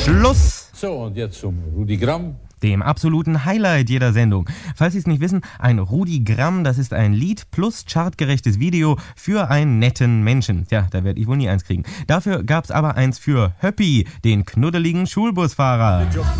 Schluss. So, und jetzt zum Rudi Gramm. Dem absoluten Highlight jeder Sendung. Falls Sie es nicht wissen, ein Rudi Gramm, das ist ein Lied plus chartgerechtes Video für einen netten Menschen. Tja, da werde ich wohl nie eins kriegen. Dafür gab's aber eins für Höppi, den knuddeligen Schulbusfahrer.